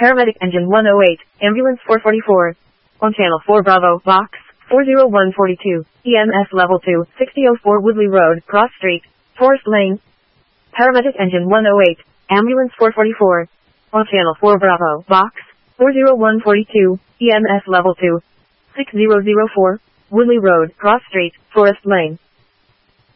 Paramedic Engine 108, Ambulance 444. On Channel 4 Bravo, Box 40142, EMS Level 2, 6004 Woodley Road, Cross Street, Forest Lane. Paramedic Engine 108, Ambulance 444. On Channel 4 Bravo, Box 40142, EMS Level 2, 6004, Woodley Road, Cross Street, Forest Lane.